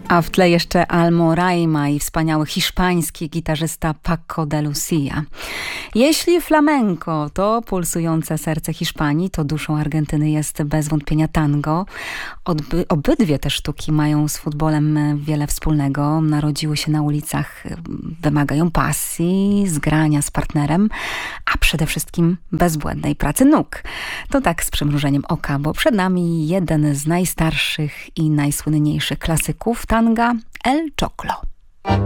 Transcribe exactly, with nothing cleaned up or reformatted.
A w tle jeszcze Almoraima i wspaniały hiszpański gitarzysta Paco de Lucia. Jeśli flamenco to pulsujące serce Hiszpanii, to duszą Argentyny jest bez wątpienia tango. Odby- obydwie te sztuki mają z futbolem wiele wspólnego. Narodziły się na ulicach, wymagają pasji, zgrania z partnerem, a przede wszystkim bezbłędnej pracy nóg. To tak z przymrużeniem oka, bo przed nami jeden z najstarszych i najsłynniejszych klasyków tanga, El Choclo.